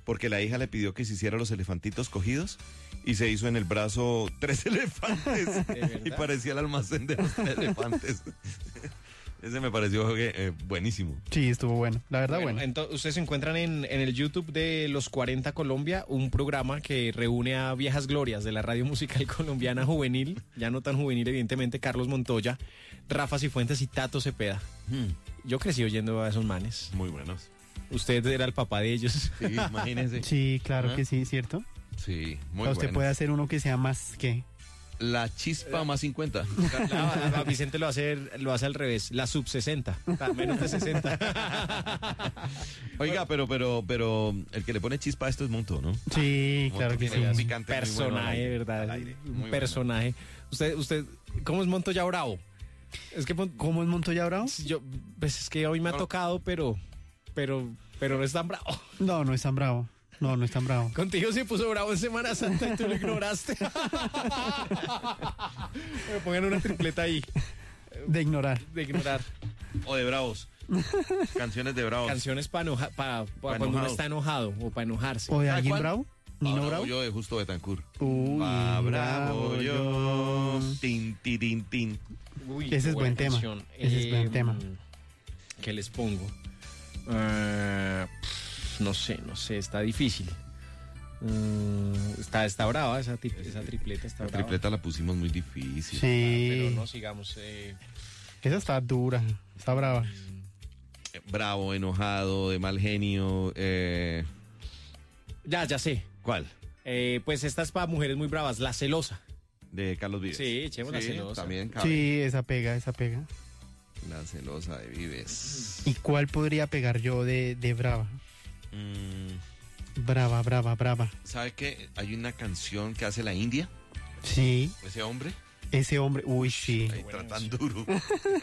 porque la hija le pidió que se hiciera los elefantitos cogidos y se hizo en el brazo 3 elefantes y parecía el almacén de los 3 elefantes. Ese me pareció buenísimo. Sí, estuvo bueno, la verdad bueno. Entonces, ustedes se encuentran en el YouTube de Los 40 Colombia, un programa que reúne a viejas glorias de la radio musical colombiana juvenil, ya no tan juvenil evidentemente, Carlos Montoya, Rafa Cifuentes y Tato Cepeda. Yo crecí oyendo a esos manes. Muy buenos. Usted era el papá de ellos. Sí, imagínense. Sí, claro que sí, ¿cierto? Sí, muy Usted buenos. puede hacer uno que sea más que... La chispa más 50. A Vicente lo hace al revés, la sub 60, menos de 60. Oiga, pero el que le pone chispa a esto es Monto, ¿no? Sí, claro que tiene un sí. picante muy bueno Personaje, al ¿verdad? aire. Muy Un bueno. personaje. Usted, ¿cómo es Montoya Bravo? Es que ¿Cómo es Montoya Bravo? yo, pues es que hoy me ha tocado, pero no es tan bravo. No, no es tan bravo. No es tan bravo. Contigo se puso bravo en Semana Santa y tú lo ignoraste. Me pongan una tripleta ahí De ignorar. de ignorar. O de bravos. Canciones de bravos. Canciones para cuando uno enojados. está enojado o para enojarse. ¿O de ¿Sabe alguien cuál? bravo? ¿Nino Bravo? Yo de Justo Betancourt. Uy, Bravo yo. Tin, tin, tin, tin. Uy, Ese es qué buen buena tema. canción. Ese es buen tema. ¿Qué les pongo? No sé, está difícil. Está brava esa tripleta, está La brava. tripleta la pusimos muy difícil. Pero Sí. no sigamos. Esa está dura. Está brava. Bravo, enojado, de mal genio. Ya sé. ¿Cuál? Pues esta es para mujeres muy bravas, La Celosa. De Carlos Vives. Sí, echemos La Celosa. También cabe. Sí, esa pega. La celosa de Vives. ¿Y cuál podría pegar yo de brava? Brava. ¿Sabe qué? Hay una canción que hace la India, Sí, ese hombre, ese hombre. Uy, sí. ahí tratan duro.